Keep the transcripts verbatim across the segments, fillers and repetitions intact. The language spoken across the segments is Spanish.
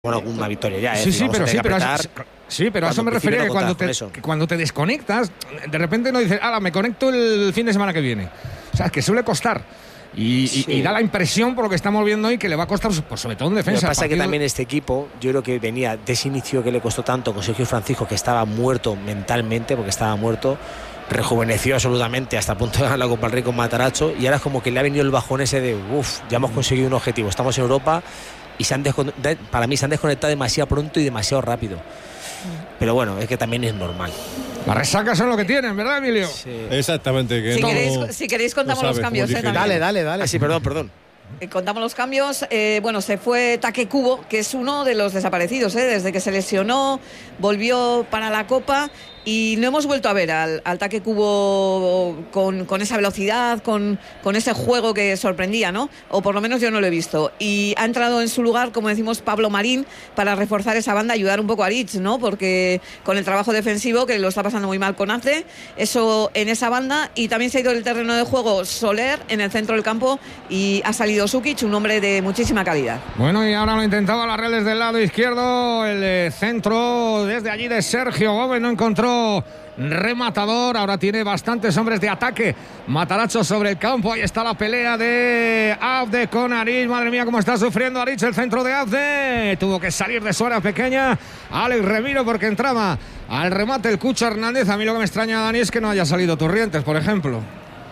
Bueno, una victoria ya, ¿eh? Sí, sí, pero sí, pero a, sí, pero a eso me refería, que cuando te, que cuando te desconectas, de repente no dices, ala, me conecto el fin de semana que viene. O sea, es que suele costar. Y, sí. y, y da la impresión, por lo que estamos viendo hoy, que le va a costar, pues, sobre todo en defensa. Lo que pasa es que también este equipo, yo creo que venía de ese inicio que le costó tanto con Sergio Francisco, que estaba muerto mentalmente, porque estaba muerto, rejuveneció absolutamente hasta el punto de ganar la Copa del Rey con Matarazzo, y ahora es como que le ha venido el bajón ese de, uff, ya hemos conseguido un objetivo, estamos en Europa, y se han para mí se han desconectado demasiado pronto y demasiado rápido. Pero bueno, es que también es normal. Las resacas son lo que tienen, ¿verdad, Emilio? Sí. Exactamente. Que si, no, queréis, si queréis contamos no los cambios. Eh, dale, dale, dale. Ah, sí, perdón, perdón. Eh, contamos los cambios. Eh, bueno, se fue Take Kubo, que es uno de los desaparecidos, eh, desde que se lesionó, volvió para la Copa. Y no hemos vuelto a ver al, al Take Kubo con, con esa velocidad, con, con ese juego que sorprendía, ¿no? O por lo menos yo no lo he visto. Y ha entrado en su lugar, como decimos, Pablo Marín, para reforzar esa banda, ayudar un poco a Aritz, ¿no? Porque con el trabajo defensivo, que lo está pasando muy mal con Ace, eso en esa banda. Y también se ha ido del terreno de juego Soler en el centro del campo y ha salido Sukic, un hombre de muchísima calidad. Bueno, y ahora lo intentaba la Real desde el lado izquierdo, el eh, centro desde allí de Sergio Gómez, no encontró rematador, ahora tiene bastantes hombres de ataque. Matarazzo sobre el campo, ahí está la pelea de Abde con Aritz. Madre mía, cómo está sufriendo Aritz, el centro de Abde. Tuvo que salir de su área pequeña Alex Remiro porque entraba al remate el Cucho Hernández. A mí lo que me extraña, Dani, es que no haya salido Turrientes, por ejemplo.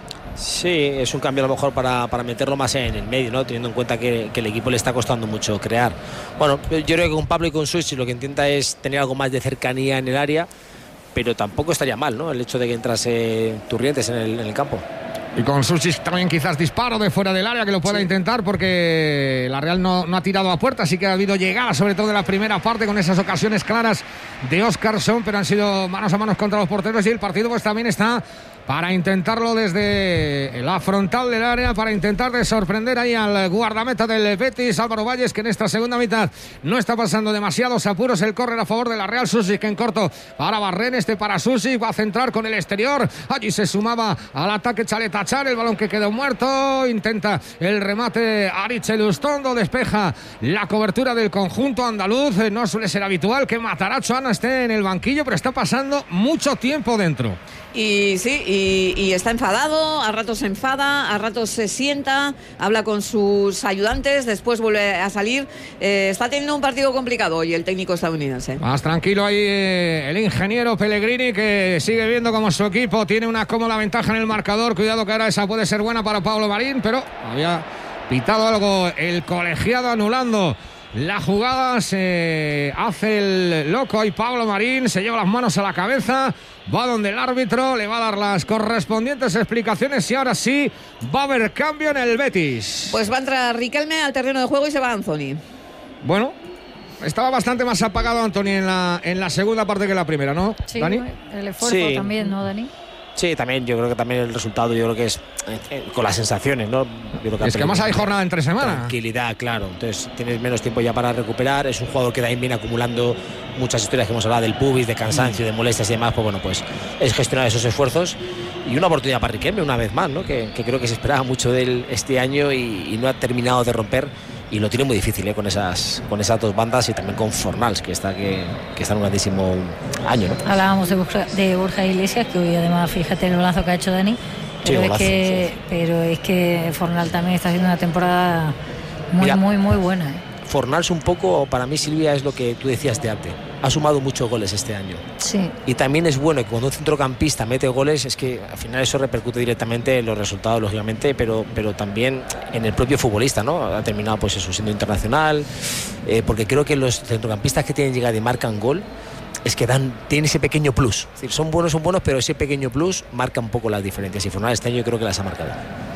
Sí, es un cambio a lo mejor para, para meterlo más en el medio, ¿no? Teniendo en cuenta que, que el equipo le está costando mucho crear. Bueno, yo creo que con Pablo y con Suchi lo que intenta es tener algo más de cercanía en el área, pero tampoco estaría mal, ¿no? El hecho de que entrase Turrientes en el, en el campo. Y con Suchi también quizás disparo de fuera del área que lo pueda sí. intentar, porque la Real no, no ha tirado a puerta, sí que ha habido llegada, sobre todo en la primera parte, con esas ocasiones claras de Óscarson, pero han sido manos a manos contra los porteros, y el partido pues también está para intentarlo desde la frontal del área, para intentar de sorprender ahí al guardameta del Betis, Álvaro Valles, que en esta segunda mitad no está pasando demasiados apuros. El córner a favor de la Real. Susic en corto para Barren, este para Susic, va a centrar con el exterior, allí se sumaba al ataque Chaletachar, el balón que quedó muerto, intenta el remate Aritz Elustondo, despeja la cobertura del conjunto andaluz. No suele ser habitual que Matarazzo Ana esté en el banquillo, pero está pasando mucho tiempo dentro. Y sí, y, y está enfadado, a ratos se enfada, a ratos se sienta, habla con sus ayudantes, después vuelve a salir. Eh, está teniendo un partido complicado hoy el técnico estadounidense. Más tranquilo ahí eh, el ingeniero Pellegrini, que sigue viendo como su equipo tiene una cómoda ventaja en el marcador. Cuidado que ahora esa puede ser buena para Pablo Marín, pero había pitado algo el colegiado anulando la jugada. Se hace el loco y Pablo Marín se lleva las manos a la cabeza, va donde el árbitro, le va a dar las correspondientes explicaciones y ahora sí va a haber cambio en el Betis. Pues va a entrar Riquelme al terreno de juego y se va Anthony. Bueno, estaba bastante más apagado Anthony en la, en la segunda parte que en la primera, ¿no, sí, Dani? El esfuerzo sí. también, ¿no, Dani? Sí, también, yo creo que también el resultado, yo creo que es eh, con las sensaciones, ¿no? Yo creo que es que más hay jornada entre semanas. Tranquilidad, claro. Entonces tienes menos tiempo ya para recuperar. Es un jugador que también viene acumulando muchas historias que hemos hablado del pubis, de cansancio, de molestias y demás. Pues bueno, pues es gestionar esos esfuerzos y una oportunidad para Riquelme una vez más, ¿no? Que, que creo que se esperaba mucho de él este año y, y no ha terminado de romper. Y lo tiene muy difícil, ¿eh? con esas con esas dos bandas y también con Fornals, que está que, que está en un grandísimo año, ¿no? Hablábamos de Borja, de Borja Iglesias, que hoy además, fíjate el golazo que ha hecho Dani, pero, sí, es, que, sí. pero es que Fornal también está haciendo una temporada muy, Mira, muy, muy buena, ¿eh? Fornals un poco, para mí, Silvia, es lo que tú decías de Arte. Ha sumado muchos goles este año. Sí. Y también es bueno que cuando un centrocampista mete goles, es que al final eso repercute directamente en los resultados, lógicamente, pero, pero también en el propio futbolista, ¿no? Ha terminado, pues eso, siendo internacional, eh, porque creo que los centrocampistas que tienen llegada y marcan gol, es que dan, tienen ese pequeño plus. Es decir, son buenos, son buenos, pero ese pequeño plus marca un poco las diferencias. Y Fornal este año yo creo que las ha marcado.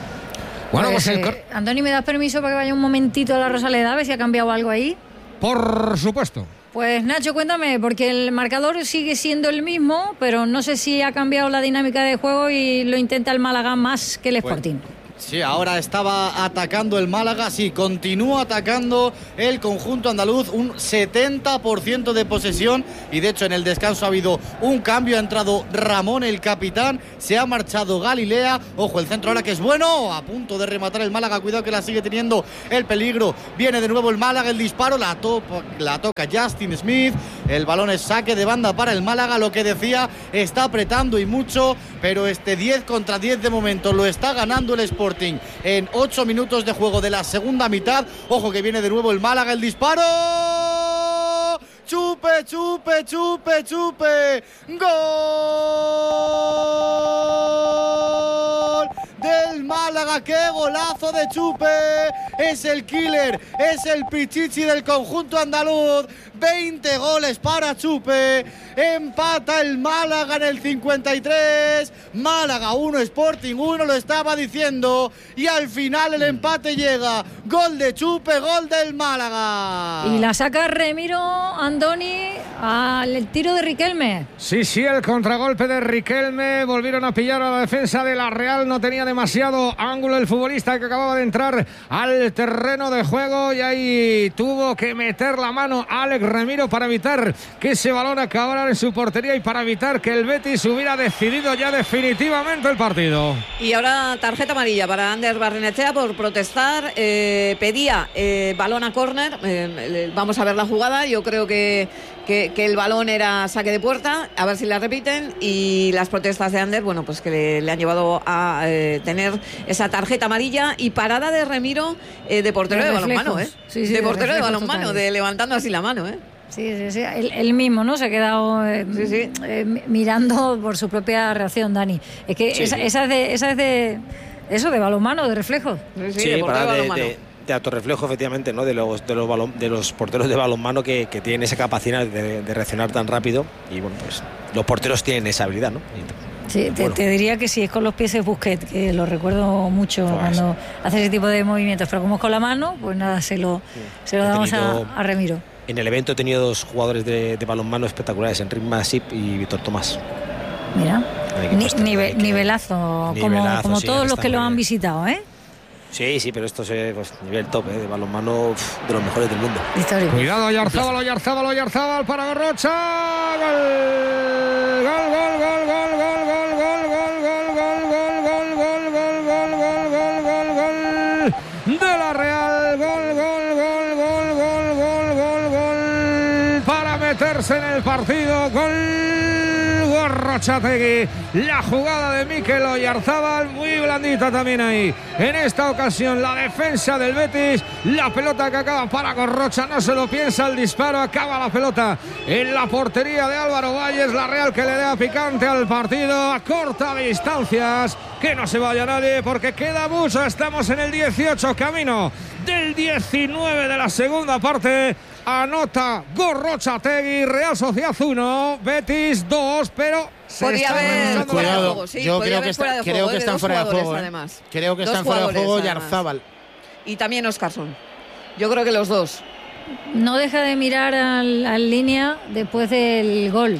Bueno, pues, pues el... eh, Andoni, ¿me das permiso para que vaya un momentito a la Rosaleda a ver si ha cambiado algo ahí? Por supuesto. Pues Nacho, cuéntame, porque el marcador sigue siendo el mismo, pero no sé si ha cambiado la dinámica de juego y lo intenta el Málaga más que el Sporting. Sí, ahora estaba atacando el Málaga, sí, continúa atacando el conjunto andaluz, un setenta por ciento de posesión y de hecho en el descanso ha habido un cambio, ha entrado Ramón el capitán, se ha marchado Galilea, ojo el centro ahora que es bueno, a punto de rematar el Málaga, cuidado que la sigue teniendo el peligro, viene de nuevo el Málaga, el disparo, la, topa, la toca Justin Smith, el balón es saque de banda para el Málaga, lo que decía, está apretando y mucho, pero este diez contra diez de momento lo está ganando el Sporting en ocho minutos de juego de la segunda mitad. Ojo que viene de nuevo el Málaga, el disparo. Chupe, chupe, chupe, chupe. Gol del Málaga, qué golazo de Chupe, es el killer, es el pichichi del conjunto andaluz, veinte goles para Chupe, empata el Málaga en el cincuenta y tres, Málaga uno, Sporting uno, lo estaba diciendo, y al final el empate llega, gol de Chupe, gol del Málaga. Y la saca Remiro Andoni al tiro de Riquelme. Sí, sí, el contragolpe de Riquelme, volvieron a pillar a la defensa de la Real, no tenía demasiado ángulo el futbolista que acababa de entrar al terreno de juego y ahí tuvo que meter la mano Alex Remiro para evitar que ese balón acabara en su portería y para evitar que el Betis hubiera decidido ya definitivamente el partido. Y ahora tarjeta amarilla para Ander Barrenechea por protestar, eh, pedía eh, balón a córner, eh, vamos a ver la jugada, yo creo que Que, que el balón era saque de puerta, a ver si la repiten, y las protestas de Ander, bueno, pues que le, le han llevado a eh, tener esa tarjeta amarilla y parada de Remiro eh, de portero de, de balonmano, ¿eh? Sí, sí, de, de portero de balonmano, totales. de levantando así la mano, ¿eh? Sí, sí, sí. Él, él mismo, ¿no? Se ha quedado eh, sí, sí. Eh, mirando por su propia reacción, Dani. Es que sí, esa, sí. esa es de, esa es de eso, de balonmano, de reflejo. Sí, sí, sí, de portero para de de, balonmano. de, de autorreflejo, efectivamente, ¿no? De los de los, balon, de los porteros de balonmano que, que tienen esa capacidad de, de reaccionar tan rápido y bueno, pues los porteros tienen esa habilidad, ¿no? Y, Sí, te, bueno. te diría que si es con los pies es Busquets, que lo recuerdo mucho Pues, cuando hace ese tipo de movimientos, pero como es con la mano, pues nada, se lo, sí. se lo damos tenido, a, a Remiro. En el evento he tenido dos jugadores de, de balonmano espectaculares, Enric Masip y Víctor Tomás. Mira, Ni, este, nive, nivelazo, nivelazo, como, como sí, todos los que lo han bien. visitado, ¿eh? Sí, sí, pero esto es pues, nivel top, ¿eh? De balonmano uf, de los mejores del mundo. Histórico. Cuidado, Oyarzábal, Oyarzábal, Oyarzábal para Gorrocha. Gol, gol, gol, gol, gol, gol, gol, gol, gol, gol, gol, gol, gol, gol, gol, gol, gol, gol, gol de la Real. Gol, gol, gol, gol, gol, gol, gol, gol para meterse en el partido. Gol. Gorrochategui, la jugada de Mikel Oyarzábal, muy blandita también ahí. En esta ocasión la defensa del Betis, la pelota que acaba para Gorrocha, no se lo piensa, el disparo, acaba la pelota en la portería de Álvaro Valles, la Real que le da picante al partido, a corta distancias, que no se vaya nadie porque queda mucho, estamos en el dieciocho, camino del diecinueve de la segunda parte. Anota Gorrochategui, Real Sociedad uno, Betis dos, pero se podría está haber fuera de Cuidado, juego, sí, yo creo haber que, está, fuera de creo juego, que ¿eh? están Dos fuera de juego. ¿eh? Además. Creo que dos están fuera de juego además. Oyarzábal. Y también Óscarson. Yo creo que los dos. No deja de mirar al, al línea después del gol.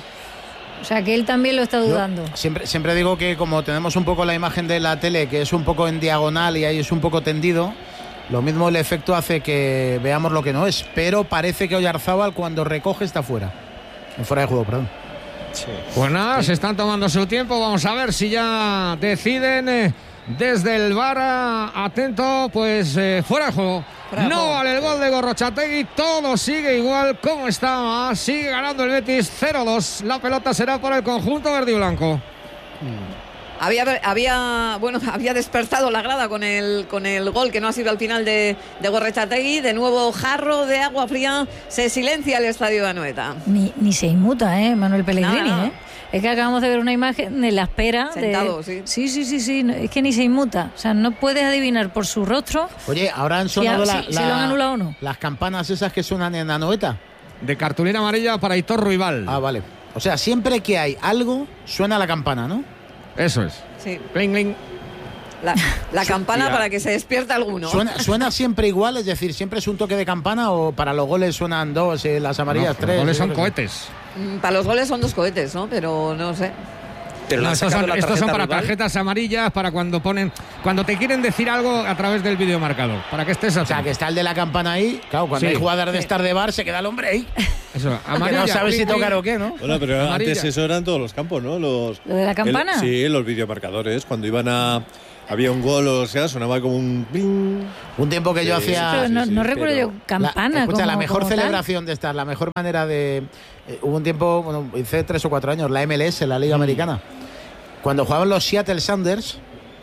O sea que él también lo está dudando. Yo siempre, siempre digo que como tenemos un poco la imagen de la tele, que es un poco en diagonal y ahí es un poco tendido, lo mismo el efecto hace que veamos lo que no es, pero parece que Oyarzábal cuando recoge está fuera. En fuera de juego, perdón. Sí. Pues nada, se están tomando su tiempo. Vamos a ver si ya deciden eh, desde el V A R. Atento, pues eh, fuera de juego. Fuera de no juego. Vale el gol de Gorrochategui. Todo sigue igual como estaba. Sigue ganando el Betis cero dos. La pelota será para el conjunto verde y blanco. Mm. Había, había, bueno, había despertado la grada con el, con el gol que no ha sido al final de, de Gorrochategui. De nuevo jarro de agua fría. Se silencia el estadio de Anoeta. Ni, ni se inmuta, ¿eh? Manuel Pellegrini, no, no. ¿eh? Es que acabamos de ver una imagen de la espera. Sentado, de... sí. Sí, sí, sí, sí. Es que ni se inmuta. O sea, no puedes adivinar por su rostro. Oye, ahora han sonado si, la, si, la, si lo han anulado o no. Las campanas esas que suenan en Anoeta. De cartulina amarilla para Hitor Ruibal. Ah, vale. O sea, siempre que hay algo, suena la campana, ¿no? Eso es. Sí. Bling, bling. La, la campana para que se despierte alguno. ¿Suena, ¿Suena siempre igual? Es decir, ¿siempre es un toque de campana o para los goles suenan dos, eh, las amarillas no, tres? Los goles son eh, cohetes. Para los goles son dos cohetes, ¿no? Pero no sé. Pero no, la estos son, la estos son para rival. tarjetas amarillas, para cuando ponen, cuando te quieren decir algo a través del videomarcador, para que estés atento. O sea, que está el de la campana ahí. Claro, cuando Sí. hay jugadas de estar de bar, se queda el hombre ahí. Eso, Que amarilla, no sabes si clic, tocar clic. o qué, ¿no? Bueno, pero Amarilla. antes eso era en todos los campos, ¿no? Los, ¿Lo de la campana? el- sí, los videomarcadores. Cuando iban a. Había un gol o sea, sonaba como un. Bling. Un tiempo que yo Sí, hacía. Pero no, sí, no sí, recuerdo pero yo campana. La, escucha, como, la mejor como tal. celebración de estas, la mejor manera de. eh, hubo un tiempo, bueno, hice tres o cuatro años, la M L S, la Liga Americana. Cuando jugaban los Seattle Sounders,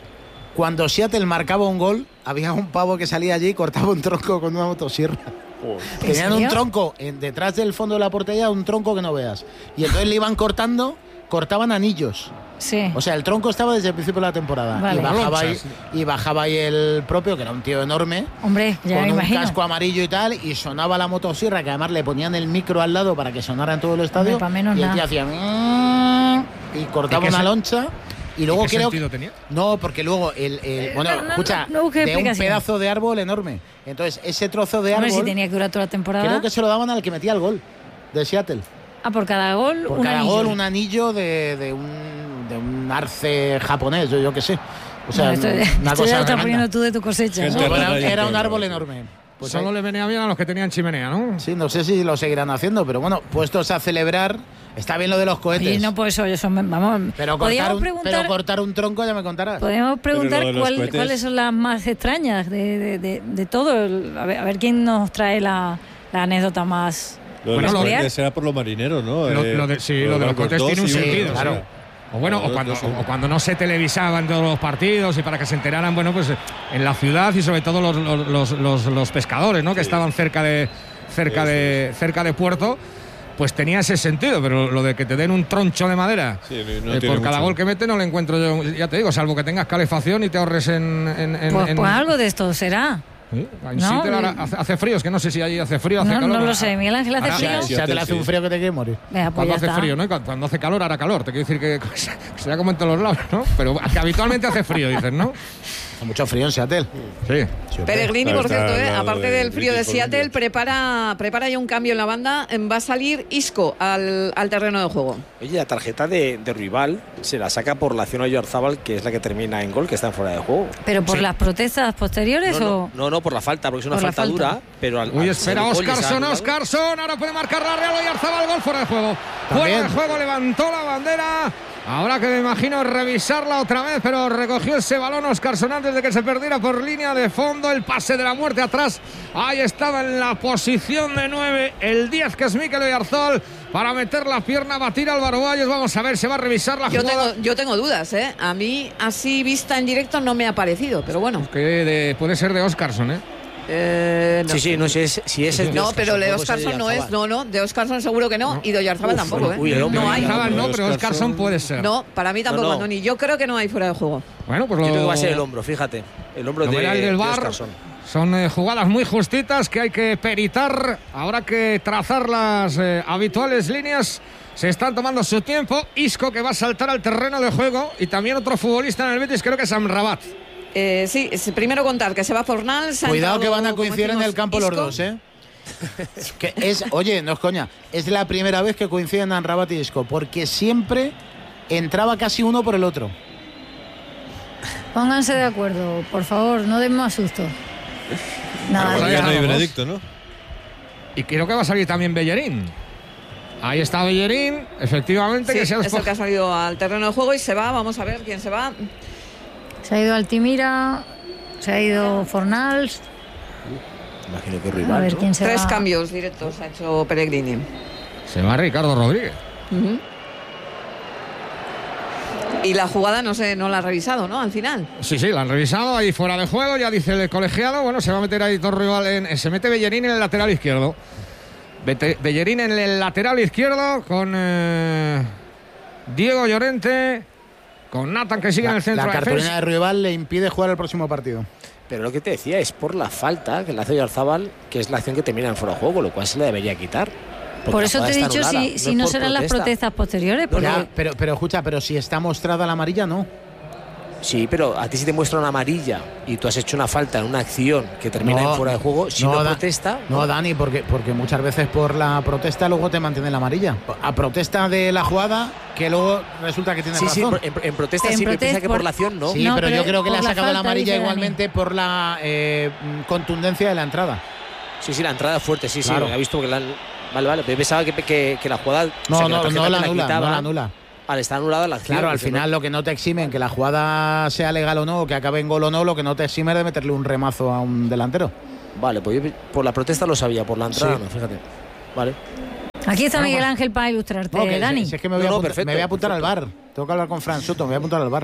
cuando Seattle marcaba un gol, había un pavo que salía allí y cortaba un tronco con una motosierra. ¿En Tenían un serio? tronco en, detrás del fondo de la portería, un tronco que no veas. Y entonces le iban cortando, cortaban anillos. Sí. O sea, el tronco estaba desde el principio de la temporada. Vale. Y, bajaba ahí, Lonchas. y bajaba ahí el propio, que era un tío enorme, Hombre, ya con me un imagino. casco amarillo y tal, y sonaba la motosierra, que además le ponían el micro al lado para que sonara en todo el estadio. Hombre, pa' menos y el tío nada. hacía "Mm", y cortaba ¿Y qué una se- loncha. Y luego ¿Qué creo sentido que, tenía? no, porque luego el, el- bueno, no, no, escucha, no busque de un explicación. pedazo de árbol enorme. Entonces, ese trozo de Hombre, árbol si tenía que durar toda la temporada. creo que se lo daban al que metía el gol de Seattle. Ah, por cada gol, Por un cada anillo. gol un anillo de, de un de un arce japonés, yo, yo qué sé. O sea, Bueno, esto, una esto cosa ya lo estás tremenda. poniendo tú de tu cosecha. Gente ¿no? No, era, rara y era un todo, árbol sí. enorme. Pues Solo ahí- le venía bien a los que tenían chimenea, ¿no? sí, no sé si lo seguirán haciendo, pero bueno, puestos a celebrar, está bien lo de los cohetes. Oye, no, pues eso, eso, vamos. pero, cortar podríamos un, preguntar, pero cortar un tronco ya me contarás. podríamos preguntar lo de los cuál- cohetes- cuáles son las más extrañas de, de, de, de todo. El- A ver, a ver quién nos trae la, la anécdota más. Lo de Bueno, los lo- cohetes era por los marineros, ¿no? Lo- Eh, lo de- sí, por lo de los barcos cohetes dos tiene un y uno, sentido, sí. claro. O bueno, Claro, o cuando, dos, sí. o cuando no se televisaban todos los partidos y para que se enteraran, bueno, pues en la ciudad y sobre todo los, los, los, los- los pescadores, ¿no? Que estaban cerca de cerca Eso de cerca de puerto, pues tenía ese sentido, pero lo de que te den un troncho de madera Sí, no eh, tiene por cada mucho. gol que mete no lo encuentro yo, ya te digo, salvo que tengas calefacción y te ahorres en, en, en- Pues, en- pues algo de esto será. ¿Sí? En No, Seattle ahora eh, hace, hace frío, es que no sé si allí hace frío, hace No, calor. no lo sé. Miguel Ángel hace Ahora- frío. Sí, ya te le sí. hace un frío que te quiere morir. Venga, pues Cuando ya hace está. frío, ¿no? Y cuando cuando hace calor, hará calor. Te quiero decir que, que será como en todos los lados, ¿no? Pero que habitualmente hace frío, dices, ¿no? Hace mucho frío en Seattle. Sí. Peregrini, Claro, por está cierto, al eh, lado aparte de del frío de British Seattle, Columbia. prepara, prepara ya un cambio en la banda. Va a salir Isco al, al terreno de juego. Oye, la tarjeta de, de rival se la saca por la acción a Oyarzábal, que es la que termina en gol, que está en fuera de juego. ¿Pero por Sí. las protestas posteriores No, o...? no, no, no, por la falta, porque es una Por la falta, falta. dura, pero al. Uy, al espera, ser gol y se ha Oscarson, anulado. Oscarson. Ahora puede marcar la Real Oyarzabal, gol fuera de juego. Fuera También. de juego, levantó la bandera. Ahora que me imagino revisarla otra vez, pero recogió ese balón Oscarson antes de que se perdiera por línea de fondo. El pase de la muerte atrás. Ahí estaba en la posición de nueve. El diez, que es Mikel Oyarzabal, para meter la pierna, batir a Álvaro Valles. Vamos a ver, se va a revisar la Yo jugada. tengo, yo tengo dudas, ¿eh? A mí, así vista en directo, no me ha parecido, pero bueno. Que de- puede ser de Oscarson, ¿eh? Eh, no Sí, sé. sí, no sé si es, si es el No, pero de tampoco es el Oscarson no es, Oyarzabal. no, no, de Oscarson seguro que no, y de Oyarzábal Uf, tampoco, ¿eh? uy, el hombre no de hay. Oyarzabal no, Oscarson- pero Oscarson puede ser. No, para mí tampoco, No, no. Andoni. Yo creo que no hay fuera de juego. Bueno, pues lo... Yo creo que va a ser el hombro, fíjate. El hombro Lo de, verá el del de V A R. Oscarson. Son eh, jugadas muy justitas que hay que peritar. Habrá que trazar las eh, habituales líneas. Se están tomando su tiempo. Isco, que va a saltar al terreno de juego. Y también otro futbolista en el Betis, creo que es Amrabat. Eh, sí, es- primero contar que se va Fornal. se ha Cuidado que entrado, van a como coincidir en decimos, el campo los Isco. dos, ¿eh? Que es, oye, no es coña, es la primera vez que coinciden Amrabat y Isco, porque siempre entraba casi uno por el otro. Pónganse de acuerdo, por favor, no den más susto. Nada, Vamos a Ya ver. no hay Vamos. veredicto, ¿no? Y creo que va a salir también Bellerín. Ahí está Bellerín, efectivamente. Sí, que se ha es el espo- que ha salido al terreno de juego y se va. Vamos a ver quién se va. se ha ido Altimira, se ha ido Fornals. Imagino que A rival. ver ¿no? quién se Tres va. cambios directos ha hecho Peregrini. Se va Ricardo Rodríguez. Ujú. Y la jugada no sé, no la ha revisado, ¿no? Al final. Sí, sí, la han revisado. Ahí fuera de juego, ya dice el colegiado. Bueno, se va a meter ahí Torrival en. Se mete Bellerín en el lateral izquierdo. Bete- Bellerín en el lateral izquierdo con eh, Diego Llorente, con Nathan, que sigue en el centro La de cartulina defensa. de rival le impide jugar el próximo partido. Pero lo que te decía es por la falta que le hace Oyarzábal, que es la acción que termina en fuera de juego, lo cual se le debería quitar. Porque Por la eso jugada te he está dicho anulada, si, es si no por serán las protesta. protestas posteriores. Porque Ya, pero, pero escucha, pero si está mostrada la amarilla, no. Sí, pero a ti si te muestra una amarilla y tú has hecho una falta en una acción que termina No, en fuera de juego, si no, no, no da, protesta... No, no, Dani, porque, porque muchas veces por la protesta luego te mantienen la amarilla. A protesta de la jugada que luego resulta que tiene sí, razón. Sí, en, en protesta en sí, pero protest, piensa que por, por la acción no. Sí, No, pero, pero yo creo que le ha por la sacado la, falta, amarilla dice igualmente por la eh, contundencia de la entrada. Sí, sí, la entrada es fuerte, sí, Claro. sí. Ha visto que la han... Vale, vale, pero pensaba que, que, que la jugada... No, o sea, que no, la tarjeta no la te anula, quitaba, no la anula. Al estar anulada la acción. Claro, al pues, final ¿no? lo que no te exime en que la jugada sea legal o no, o que acabe en gol o no, lo que no te exime es de meterle un remazo a un delantero. Vale, pues yo por la protesta lo sabía, por la entrada Sí. no, fíjate. Vale. Aquí está Bueno, Miguel pues- Ángel para ilustrarte, No, que, Dani. si es que me voy, No, a, no, apuntar, perfecto, me voy a apuntar perfecto. al bar. Tengo que hablar con Fran Soto, me voy a apuntar al bar.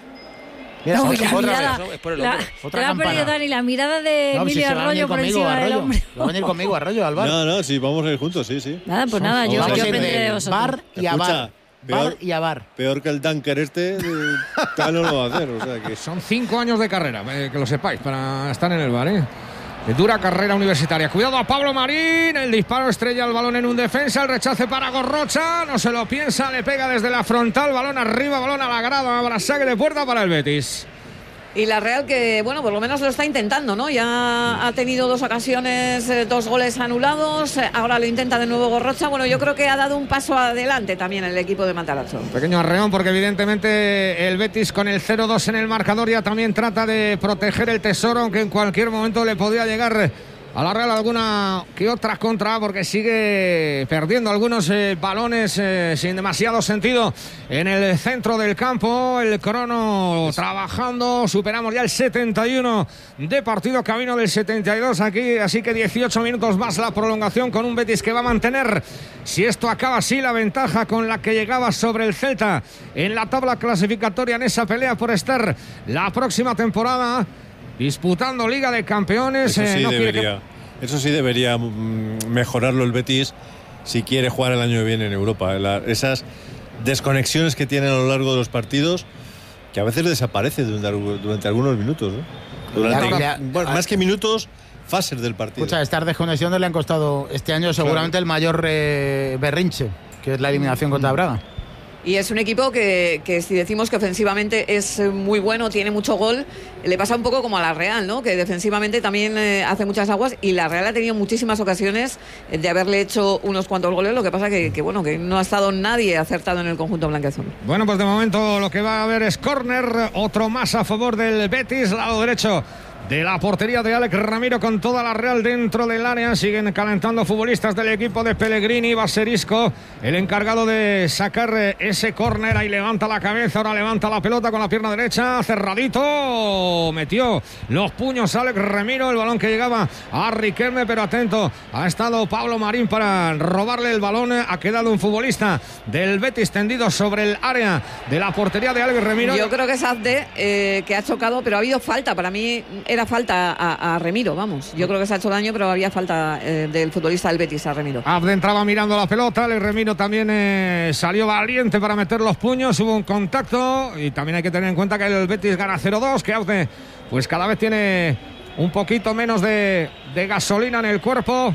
Mira, No, otra, la otra mirada, vez. es por el la, hombre. Otra te la ha campana. perdido Dani, la mirada de No, si Emilio se va a venir Arroyo por conmigo, encima del Arroyo. hombre. Va a venir conmigo, Arroyo, al bar. No, no, sí, vamos a ir juntos, sí, sí. Nada, pues nada, yo, Vamos yo a ir aprenderé de de vosotros. bar y a Escucha, bar. peor- Bar y a bar. Peor que el Dunker este, eh, tal no lo va a hacer. O sea que... Son cinco años de carrera, eh, que lo sepáis, para estar en el bar, ¿eh? De dura carrera universitaria. Cuidado a Pablo Marín. El disparo estrella el balón en un defensa. El rechace para Gorrocha. No se lo piensa. Le pega desde la frontal. Balón arriba, balón a la grada. Habrá saque de puerta para el Betis. Y la Real que, bueno, por lo menos lo está intentando, ¿no? Ya ha tenido dos ocasiones, eh, dos goles anulados, eh, ahora lo intenta de nuevo Gorrocha. Bueno, yo creo que ha dado un paso adelante también el equipo de Matarazzo. Pequeño arreón porque evidentemente el Betis con el cero dos en el marcador ya también trata de proteger el tesoro, aunque en cualquier momento le podría llegar a la Real alguna que otra contra, porque sigue perdiendo algunos eh, balones eh, sin demasiado sentido en el centro del campo. El crono trabajando, superamos ya el setenta y uno de partido, camino del setenta y dos aquí, así que dieciocho minutos más la prolongación, con un Betis que va a mantener, si esto acaba así, la ventaja con la que llegaba sobre el Celta en la tabla clasificatoria, en esa pelea por estar la próxima temporada disputando Liga de Campeones. Eso sí, eh, no debería, que... eso sí debería mm, mejorarlo el Betis si quiere jugar el año que viene en Europa. La, esas desconexiones que tienen a lo largo de los partidos, que a veces desaparecen durante, durante algunos minutos, ¿no? Durante, Ya, ya, bueno, a- más que minutos, fases del partido. Escucha, estas desconexiones le han costado este año seguramente el mayor eh, berrinche, que es la eliminación contra Braga. Y es un equipo que, que si decimos que ofensivamente es eh, muy bueno, tiene mucho gol, le pasa un poco como a la Real, ¿no? Que defensivamente también eh, hace muchas aguas, y la Real ha tenido muchísimas ocasiones eh, de haberle hecho unos cuantos goles, lo que pasa que, que bueno, que no ha estado nadie acertado en el conjunto blanqueazul. Bueno, pues de momento lo que va a haber es córner, otro más a favor del Betis, lado derecho de la portería de Alex Ramiro, con toda la Real dentro del área. Siguen calentando futbolistas del equipo de Pellegrini. Baserisco, el encargado de sacar ese córner. Ahí levanta la cabeza, ahora levanta la pelota con la pierna derecha, cerradito, metió los puños Alex Ramiro, el balón que llegaba a Riquelme, pero atento, ha estado Pablo Marín para robarle el balón. Ha quedado un futbolista del Betis tendido sobre el área de la portería de Alex Ramiro. Yo creo que es Azde eh, que ha chocado, pero ha habido falta. Para mí era falta a, a Remiro, vamos. Yo creo que se ha hecho daño, pero había falta eh, del futbolista del Betis a Remiro. Abde entraba mirando la pelota, el Remiro también eh, salió valiente para meter los puños, hubo un contacto, y también hay que tener en cuenta que el Betis gana cero dos, que Abde pues cada vez tiene un poquito menos de, de gasolina en el cuerpo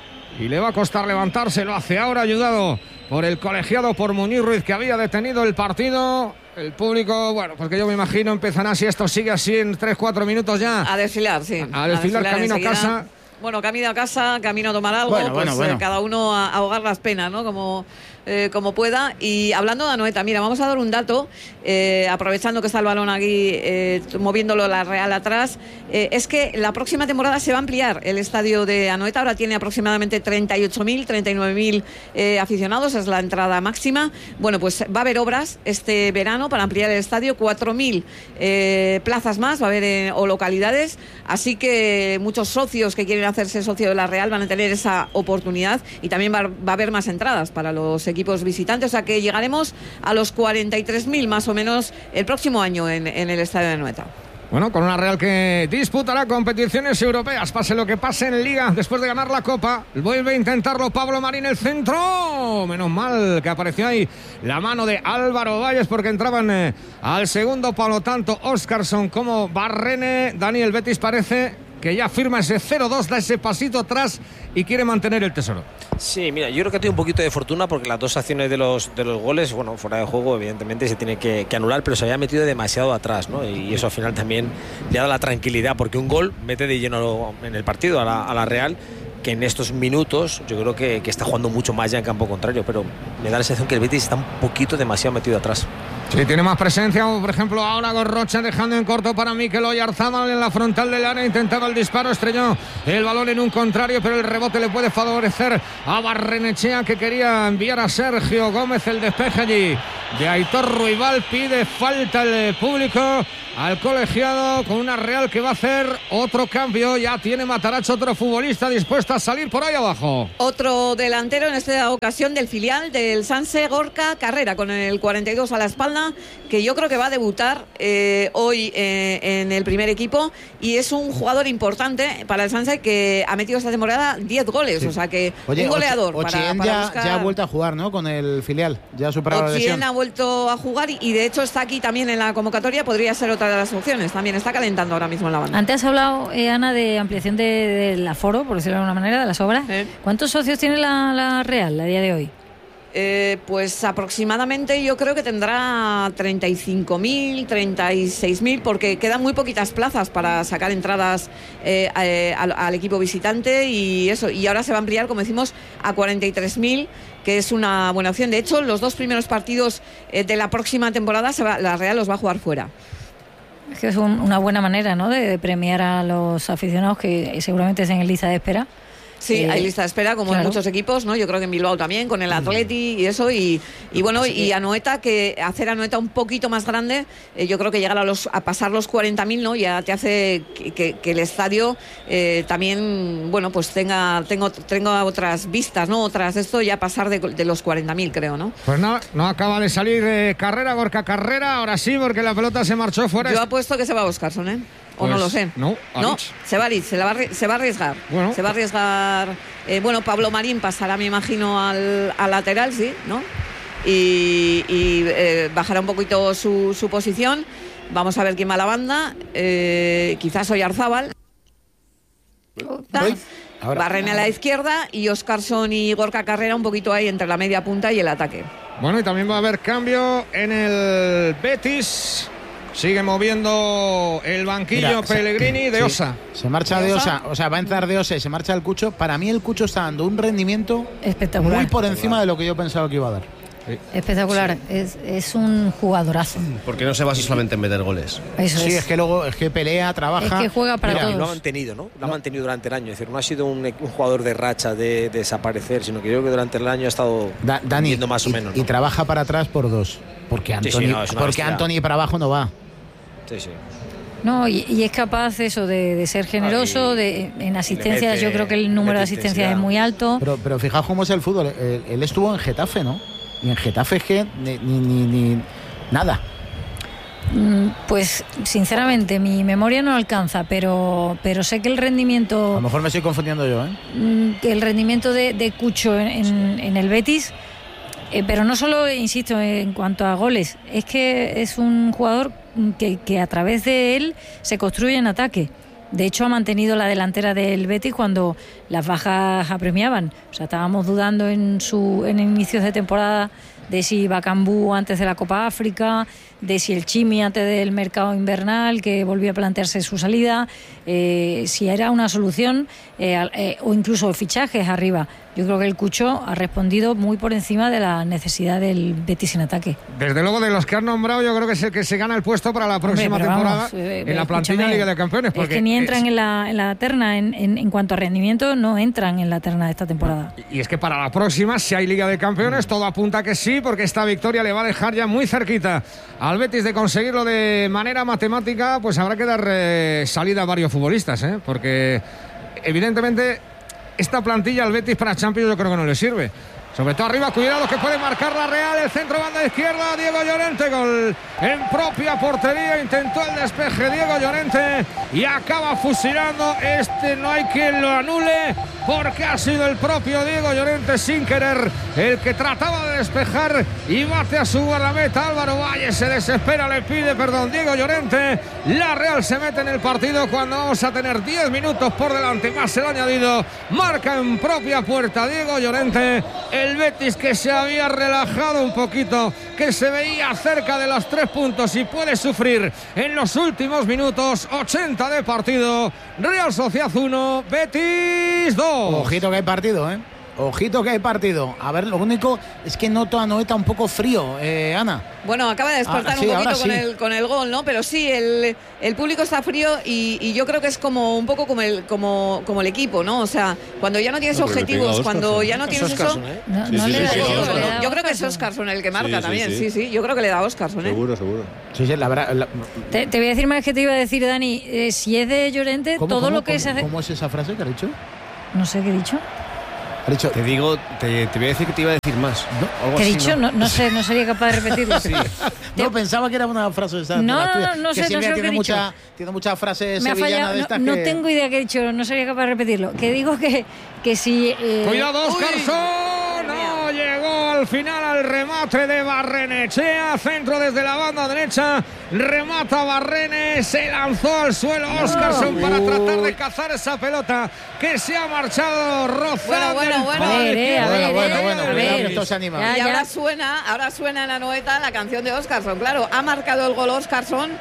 y le va a costar levantarse. Lo hace ahora, ayudado por el colegiado, por Muñiz Ruiz, que había detenido el partido. El público, bueno, pues que yo me imagino empezará, si esto sigue así, en tres cuatro minutos ya A desfilar, sí. a desfilar, camino enseguida. a casa. Bueno, camino a casa, camino a tomar algo, Bueno, pues bueno, bueno. eh, cada uno a, a ahogar las penas, ¿no? Como, eh, como pueda. Y hablando de Anoeta, mira, vamos a dar un dato, eh, aprovechando que está el balón aquí, eh, moviéndolo la Real atrás, eh, es que la próxima temporada se va a ampliar el estadio de Anoeta. Ahora tiene aproximadamente treinta y ocho mil, treinta y nueve mil eh, aficionados, es la entrada máxima. Bueno, pues va a haber obras este verano para ampliar el estadio, cuatro mil eh, plazas más va a haber eh, o localidades, así que muchos socios que quieren hacerse socio de la Real van a tener esa oportunidad, y también va, va a haber más entradas para los equipos visitantes, o sea que llegaremos a los cuarenta y tres mil más o menos el próximo año en, en el estadio de Anoeta. Bueno, con una Real que disputará competiciones europeas, pase lo que pase en Liga, después de ganar la Copa. Vuelve a intentarlo Pablo Marín, el centro. Menos mal que apareció ahí la mano de Álvaro Valles, porque entraban eh, al segundo palo tanto Óscarson como Barrene. Daniel Betis parece que ya firma ese cero dos, da ese pasito atrás y quiere mantener el tesoro. Sí, mira, yo creo que ha tenido un poquito de fortuna porque las dos acciones de los de los goles, bueno, fuera de juego evidentemente se tiene que, que anular, pero se había metido demasiado atrás, ¿no? Y eso al final también le ha dado la tranquilidad, porque un gol mete de lleno en el partido a la, a la Real, que en estos minutos yo creo que, que está jugando mucho más ya en campo contrario, pero me da la sensación que el Betis está un poquito demasiado metido atrás. Sí, tiene más presencia, por ejemplo, ahora Gorrocha dejando en corto para Mikel Oyarzabal en la frontal del área, intentaba el disparo, estrelló el balón en un contrario, pero el rebote le puede favorecer a Barrenechea, que quería enviar a Sergio Gómez. El despeje allí de Aitor Ruibal, pide falta el público al colegiado, con una Real que va a hacer otro cambio. Ya tiene Matarazzo otro futbolista dispuesto a salir por ahí abajo. Otro delantero, en esta ocasión del filial del Sanse, Gorka Carrera, con el cuarenta y dos a la espalda, que yo creo que va a debutar eh, hoy eh, en el primer equipo, y es un jugador importante para el Sanse, que ha metido esta temporada diez goles, sí. O sea que Oye, un goleador. Ochien para, para ya, buscar... ya ha vuelto a jugar, ¿no? Con el filial, ya ha superado la lesión. Ochien ha vuelto a jugar y, y de hecho está aquí también en la convocatoria, podría ser otra de las opciones, también está calentando ahora mismo en la banda. Antes has hablado, eh, Ana, de ampliación del de, de aforo, por decirlo de alguna manera, de las obras. ¿Eh? ¿Cuántos socios tiene la, la Real a día de hoy? Eh, pues aproximadamente yo creo que tendrá treinta y cinco mil, treinta y seis mil, porque quedan muy poquitas plazas para sacar entradas eh, eh, al, al equipo visitante, y eso, y ahora se va a ampliar, como decimos, a cuarenta y tres mil, que es una buena opción. De hecho, los dos primeros partidos eh, de la próxima temporada se va, la Real los va a jugar fuera. Es que es un, una buena manera, ¿no?, de, de premiar a los aficionados que seguramente estén en lista de espera. Sí, eh, hay lista de espera, como claro. en muchos equipos, ¿no? Yo creo que en Bilbao también, con el Atleti y eso, y, y bueno, y Anoeta, que hacer Anoeta un poquito más grande, eh, yo creo que llegar a los a pasar los cuarenta mil, ¿no? Ya te hace que, que, que el estadio eh, también, bueno, pues tenga, tengo, tenga otras vistas, ¿no? Otras de esto, ya pasar de, de los cuarenta mil, creo, ¿no? Pues no, no acaba de salir eh, Carrera, Gorka Carrera, ahora sí, porque la pelota se marchó fuera. Yo apuesto que se va a Oscarson, ¿eh? O pues, no lo sé. No, no se va a ir, se, la va, se va a arriesgar. Bueno. Se va a arriesgar. Eh, bueno, Pablo Marín pasará, me imagino, al, al lateral, sí, ¿no? Y, y eh, bajará un poquito su, su posición. Vamos a ver quién va a la banda. Eh, quizás Oyarzabal. Barrena a la izquierda y Oscarson y Gorka Carrera un poquito ahí entre la media punta y el ataque. Bueno, y también va a haber cambio en el Betis. Sigue moviendo el banquillo. Mira, Pellegrini se, de Osa. Sí, se marcha de Osa, o sea, va a entrar de Osa y se marcha el Cucho. Para mí el Cucho está dando un rendimiento espectacular, muy por encima de lo que yo pensaba que iba a dar. Sí. Espectacular, sí. es, es un jugadorazo. Porque no se basa solamente en meter goles. Eso sí, es. es que luego es que pelea, trabaja. Es que juega para Mira, todos. Lo ha mantenido, ¿no? Lo ha mantenido durante el año. Es decir, no ha sido un, un jugador de racha, de, de desaparecer, sino que yo creo que durante el año ha estado da, Dani, viendo más y, o menos. ¿no? Y trabaja para atrás por dos. Porque Anthony, sí, sí, no, porque Anthony para abajo no va. Sí, sí. No, y, y es capaz eso de, de ser generoso, de, en asistencias, mete, yo creo que el número de asistencias es muy alto. Pero, pero fijaos cómo es el fútbol. Él, él estuvo en Getafe, ¿no? Y en Getafe es que ni, ni, ni, ni nada. Pues sinceramente mi memoria no alcanza, pero pero sé que el rendimiento... A lo mejor me estoy confundiendo yo, ¿eh? El rendimiento de, de Cucho en, en, en el Betis... Eh, pero no solo, insisto, en cuanto a goles, es que es un jugador que, que a través de él se construye en ataque. De hecho, ha mantenido la delantera del Betis cuando las bajas apremiaban. O sea, estábamos dudando en su en inicios de temporada de si Bakambu antes de la Copa África, de si el Chimi antes del mercado invernal, que volvió a plantearse su salida, eh, si era una solución eh, eh, o incluso fichajes arriba. Yo creo que el Cucho ha respondido muy por encima de la necesidad del Betis en ataque. Desde luego, de los que han nombrado, yo creo que es el que se gana el puesto para la próxima Hombre, temporada vamos, eh, en la plantilla de Liga de Campeones. Es que ni entran es... en, la, en la terna, en, en, en cuanto a rendimiento, no entran en la terna de esta temporada. Y es que para la próxima, si hay Liga de Campeones, todo apunta que sí, porque esta victoria le va a dejar ya muy cerquita al Betis de conseguirlo de manera matemática. Pues habrá que dar eh, salida a varios futbolistas, ¿eh? Porque evidentemente esta plantilla al Betis para Champions yo creo que no le sirve, Sobre todo arriba, cuidado que puede marcar la Real. El centro, banda izquierda, Diego Llorente. Gol en propia portería. Intentó el despeje Diego Llorente y acaba fusilando. Este no hay quien lo anule porque ha sido el propio Diego Llorente sin querer el que trataba de despejar y bate a su guardameta. Álvaro Valle se desespera, le pide perdón Diego Llorente. La Real se mete en el partido cuando vamos a tener diez minutos por delante, más el añadido. Marca en propia puerta Diego Llorente. El Betis, que se había relajado un poquito, que se veía cerca de los tres puntos y puede sufrir en los últimos minutos. Ochenta de partido. Real Sociedad uno, Betis dos. Ojito que hay partido, ¿eh? Ojito que hay partido. A ver, lo único es que noto a Noeta un poco frío, eh, Ana. Bueno, acaba de despertar ah, sí, un poquito sí. con, el, con el gol, ¿no? Pero sí, el, el público está frío y, y yo creo que es como un poco como el, como, como el equipo, ¿no? O sea, cuando ya no tienes no, objetivos, Oscar, cuando sí. ya no tienes eso... ¿eh? No, Sí, no sí, le sí, da sí, yo, sí, le sí. da Yo creo que es Oscarson. Oscarson el que marca Sí, sí, también, sí. sí, sí. Yo creo que le da a Oscarson, ¿eh? Seguro, seguro. Sí, sí, la verdad. La... Te, te voy a decir más que te iba a decir, Dani. Eh, si es de Llorente, ¿Cómo, todo cómo, lo que cómo, se hace. ¿Cómo es esa frase que ha dicho? No sé qué he dicho. Ha dicho. Te digo, te, te voy a decir que te iba a decir más. ¿no? Algo ¿Qué he así, dicho? No, no sé, no sería capaz de repetirlo. Sí. No, pensaba que era una frase de esa. No, de la no, tuya, no, no que sé, no Silvia sé lo tiene que he mucha, dicho. tiene muchas frases Me ha sevillanas fallado. de No, estas no que... tengo idea qué he dicho, no sería capaz de repetirlo. Que digo que, que si. Eh, Cuidado, Uy. Oscarson. No llegó al final al remate de Barrenechea. Centro desde la banda derecha. Remata Barrene. Se lanzó al suelo Oscarson para tratar de cazar esa pelota que se ha marchado rozando. Bueno, bueno, el bueno. palo A ver, eh, a izquierdo. ver, bueno, eh, bueno, a cuidado ver. que esto se anima. Ya, Y ya. ahora suena, ahora suena en la noeta la canción de Oscarson. Claro, ha marcado el gol Oscarson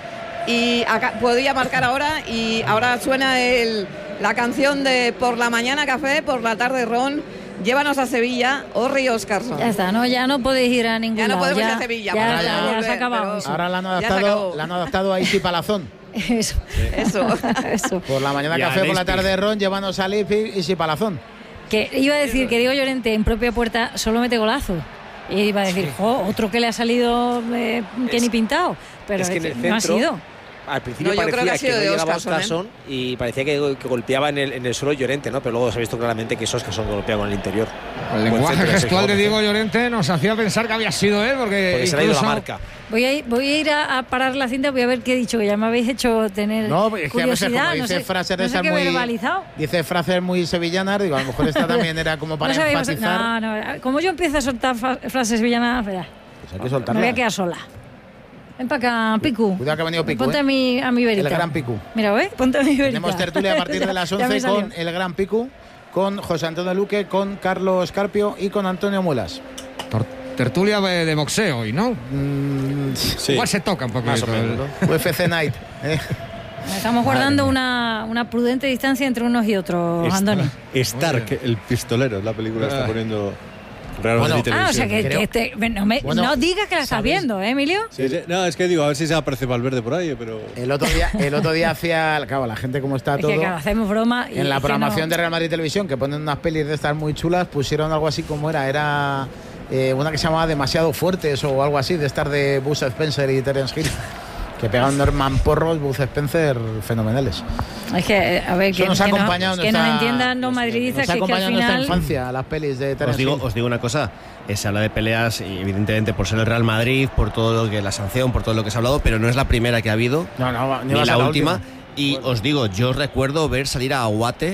y acá, podía marcar ahora y ahora suena el, la canción de Por la mañana café, por la tarde ron. Llévanos a Sevilla, Orri Oscarson. Ya está, no, ya no podéis ir a ningún Ya no lado. podemos ya, ir a Sevilla, Ya, porque ya, ya ya volver, se ha acabado pero- eso. Ahora la han Ya se adaptado, acabó. la han adaptado a Isi Palazón. Eso. Eso. Eso. Por la mañana Y a café, por la Leipzig. tarde ron, llévanos a Leipzig, Isi Palazón. Que iba a decir que Diego Llorente en propia puerta solo mete golazo. Y iba a decir, jo, otro que le ha salido eh, que Es- ni pintado. Pero es que en este el no ha centro- sido. Al principio No, yo creo parecía que ha que, sido no de llegaba Oscarson, ¿eh? Oscarson y parecía que, que golpeaba en el, en el suelo Llorente, ¿no? Pero luego se ha visto claramente que es Oscarson que golpeaba con el interior. El Buen lenguaje centro gestual Sergio de Gómez, Diego ¿eh? Llorente nos hacía pensar que había sido él, porque, Porque se le ha ido la incluso- marca. Voy a ir, voy a, ir a, a parar la cinta, voy a ver qué he dicho, que ya me habéis hecho tener No, es que a veces curiosidad. como no dice sé, frases de no sé esas qué he muy... verbalizado. Dice frases muy sevillanas, digo, a lo mejor esta también era como para No sabéis- enfatizar. no, no, como yo empiezo a soltar fa- frases villanas, verá, Pues hay que me soltarla. voy a quedar sola. Ven para acá, Picu. Cuidado que ha venido Picu, Ponte ¿eh? a mi, a mi verita. El gran Picu. Mira, ¿ves? Ponte a mi verita. Tenemos tertulia a partir de las Ya- ya me once salió. con el gran Picu, con José Antonio Luque, con Carlos Carpio y con Antonio Muelas. Tor- Tertulia de, de boxeo hoy, ¿no? Mm, Sí. Igual se toca un poco. Más o menos, ¿no? U F C Night. ¿eh? Estamos guardando una, una prudente distancia entre unos y otros, Andoni. Stark, el pistolero, la película que está poniendo Real Bueno. Madrid Ah, o sea Televisión. que, Creo- que te- no, me- Bueno, no digas que la estás ¿sabéis? viendo, ¿eh, Emilio? Sí, sí. No, es que digo, a ver si se aparece Valverde por ahí, pero... El otro día, el otro día hacía, claro, la gente como está Es todo. que claro, hacemos broma. Y, En la y que programación no- de Real Madrid Televisión, que ponen unas pelis de estas muy chulas, pusieron algo así como era, era eh, una que se llamaba Demasiado Fuertes o algo así, de estar de Buzz Spencer y Terence Hill, que pegan Norman Porros, Buzz Spencer, fenomenales. Es que, eh, a ver, Eso que, nos ha que no- acompañado que nos nuestra- entiendan los madridistas, Nos ha que, es que al acompañado nuestra final... infancia, las pelis de Os Terence digo, Hill. os digo una cosa, eh, se habla de peleas, y evidentemente por ser el Real Madrid, por todo lo que la sanción, por todo lo que se ha hablado, pero no es la primera que ha habido, No, no, ni va a la ser última. Y os digo, yo recuerdo ver salir a Aguate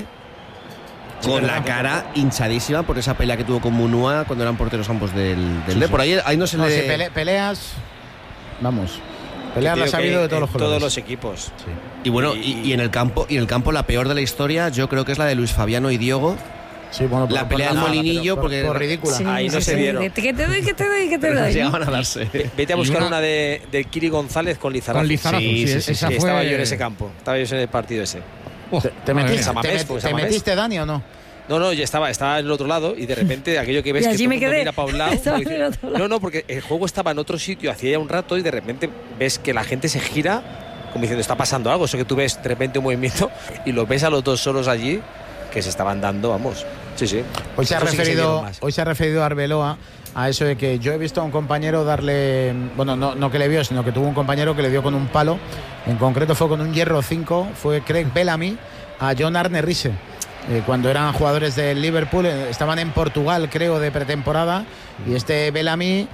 con la cara hinchadísima por esa pelea que tuvo con Munúa cuando eran porteros ambos del, del D. Por ahí, ahí no se No, le... si pele- peleas, vamos, peleas las ha habido de todos los en colores. todos los equipos. Y bueno, Y- y, y en el campo, y en el campo la peor de la historia, yo creo que es la de Luis Fabiano y Diogo. Sí, bueno, La por- pelea por del nada, Molinillo, por- porque- por ridícula. Sí, Ahí no sí, se sí. dieron. Que te doy, que te doy, que te Pero no doy. llegaban a darse. Vete a buscar una- una, de, del Kiri González con Lizarazu. Con Lizarazu, Sí, sí, sí, sí, esa Sí, fue... estaba yo en ese campo. Estaba yo en el partido ese. Oh, ¿Te, te madre metiste, mía. Samamés, te met- pues, te Samamés. metiste, Dani, o no? No, no, yo estaba, estaba en el otro lado y de repente aquello que ves Y que allí todo me el mundo quedé. mira para un lado. Estaba como en el otro lado. no, no, porque el juego estaba en otro sitio hacía ya un rato y de repente ves que la gente se gira como diciendo está pasando algo. Eso que tú ves de repente un movimiento y los ves a los dos solos allí que se estaban dando, vamos. Sí, sí. Hoy se ha Eso sí que se referido, dieron más. hoy se ha referido Arbeloa a eso de que yo he visto a un compañero darle, bueno, no, no que le vio, sino que tuvo un compañero que le dio con un palo, en concreto fue con un hierro cinco, fue Craig Bellamy a John Arne Riise. eh, cuando eran jugadores del Liverpool, eh, estaban en Portugal, creo, de pretemporada, y este Bellamy,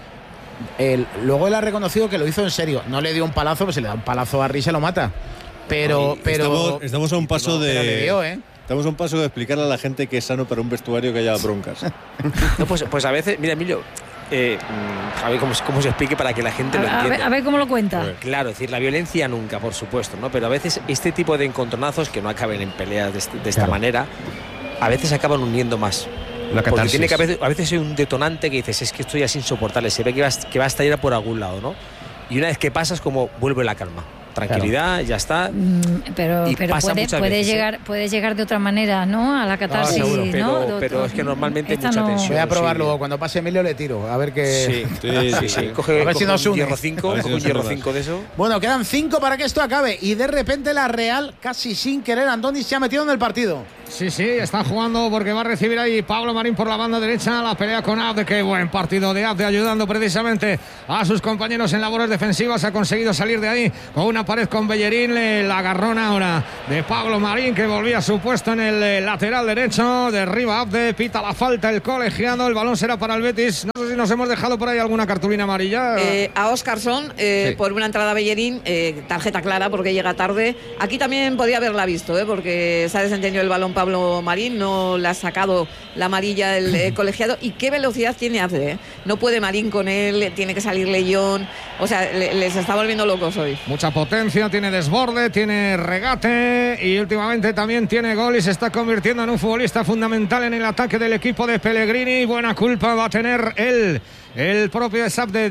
el, luego él ha reconocido que lo hizo en serio. No le dio un palazo, pues si le da un palazo a Harry se lo mata. Pero, pero estamos, estamos a un paso no, de. Pero le dio, ¿eh? Estamos a un paso de explicarle a la gente que es sano para un vestuario que haya broncas. No, pues, pues a veces, mira, Emilio, eh, a ver cómo, cómo se explique para que la gente A, lo a entienda. ver, a ver cómo lo cuenta. Claro, es decir, la violencia nunca, por supuesto, ¿no? Pero a veces este tipo de encontronazos que no acaben en peleas de, este, de esta Claro. manera, a veces acaban uniendo más. La Porque catarsis. tiene que a veces, a veces hay un detonante que dices, es que esto ya es insoportable, se ve que va, que va a estallar por algún lado, ¿no? Y una vez que pasas, como vuelve la calma. Tranquilidad, ya está. Mm, pero Y pero pasa puede, muchas puede veces, ¿eh? llegar puede llegar de otra manera, ¿no? A la catarsis, seguro, ¿no? pero- De pero otro- es que normalmente hay Esta mucha no- tensión. Voy a probar sí. luego, cuando pase Emilio le tiro, a ver qué... Sí, Sí, sí, sí. sí. Coge, A ver si coge nos un une. hierro cinco, A ver si coge un nos hierro une más. cinco de eso. Bueno, quedan cinco para que esto acabe, y de repente la Real, casi sin querer, Andoni se ha metido en el partido. Sí, sí, están jugando porque va a recibir ahí Pablo Marín por la banda derecha. La pelea con Abde, qué buen partido de Abde, ayudando precisamente a sus compañeros en labores defensivas. Ha conseguido salir de ahí con una pared con Bellerín. El agarrón ahora de Pablo Marín, que volvía a su puesto en el eh, lateral derecho. Derriba Abde, pita la falta el colegiado. El balón será para el Betis. No sé si nos hemos dejado por ahí alguna cartulina amarilla. Eh, a Óscarson, eh, Sí. por una entrada a Bellerín, eh, tarjeta clara porque llega tarde. Aquí también podía haberla visto, eh, porque se ha desentendido el balón Pablo Marín, no le ha sacado la amarilla el eh, colegiado. Y qué velocidad tiene Abde, eh. No puede Marín con él, tiene que salir Leyón. O sea, le- les está volviendo locos hoy. Mucha potencia, tiene desborde, tiene regate y últimamente también tiene gol y se está convirtiendo en un futbolista fundamental en el ataque del equipo de Pellegrini. Buena culpa va a tener él, el propio Abde,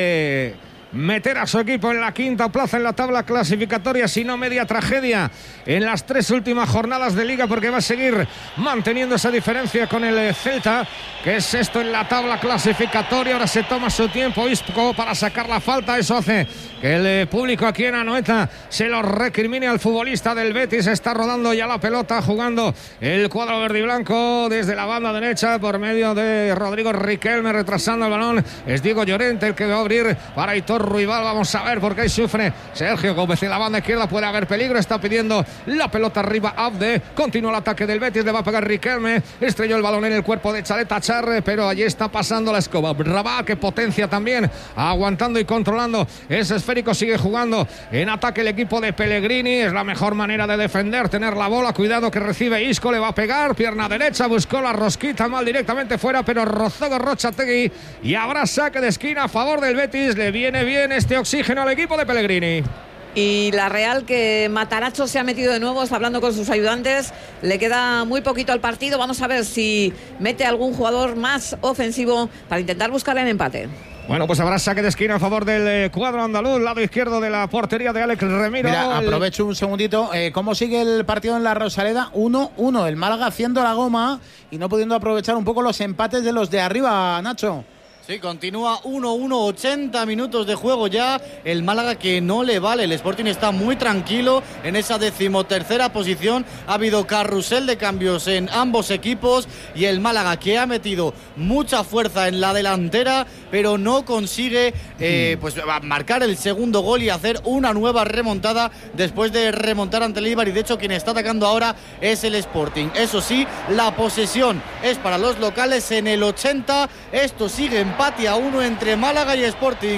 de meter a su equipo en la quinta plaza en la tabla clasificatoria, si no media tragedia en las tres últimas jornadas de Liga, porque va a seguir manteniendo esa diferencia con el Celta, que es esto en la tabla clasificatoria. Ahora se toma su tiempo Isco para sacar la falta. Eso hace que el eh, público aquí en Anoeta se lo recrimine al futbolista del Betis. Está rodando ya la pelota, jugando el cuadro verde y blanco desde la banda derecha por medio de Rodrigo Riquelme, retrasando el balón. Es Diego Llorente el que va a abrir para Aitor Ruibal. Vamos a ver, porque ahí sufre Sergio Gómez en la banda izquierda. Puede haber peligro, está pidiendo la pelota arriba Abde. Continúa el ataque del Betis, le va a pegar Riquelme. Estrelló el balón en el cuerpo de Chaleta Charre, pero allí está pasando la escoba. Rabat, que potencia también, aguantando y controlando ese esférico. Sigue jugando en ataque el equipo de Pellegrini. Es la mejor manera de defender, tener la bola. Cuidado que recibe Isco, le va a pegar. Pierna derecha, buscó la rosquita mal directamente fuera, pero rozó Gorrochategui y habrá saque de esquina a favor del Betis. Le viene bien este oxígeno al equipo de Pellegrini. Y la Real, que Mataracho se ha metido de nuevo, está hablando con sus ayudantes. Le queda muy poquito al partido. Vamos a ver si mete algún jugador más ofensivo para intentar buscar el empate. Bueno, pues habrá saque de esquina a favor del eh, cuadro andaluz, lado izquierdo de la portería de Alex Remiro. Mira, El- aprovecho un segundito. Eh, ¿Cómo sigue el partido en la Rosaleda? uno uno. El Málaga haciendo la goma y no pudiendo aprovechar un poco los empates de los de arriba, Nacho. Sí, continúa uno uno, ochenta minutos de juego ya. El Málaga que no le vale. El Sporting está muy tranquilo en esa decimotercera posición. Ha habido carrusel de cambios en ambos equipos. Y el Málaga, que ha metido mucha fuerza en la delantera, pero no consigue eh, pues marcar el segundo gol y hacer una nueva remontada después de remontar ante el Eibar. Y de hecho quien está atacando ahora es el Sporting. Eso sí, la posesión es para los locales en el ochenta. Esto sigue en empate a uno entre Málaga y Sporting.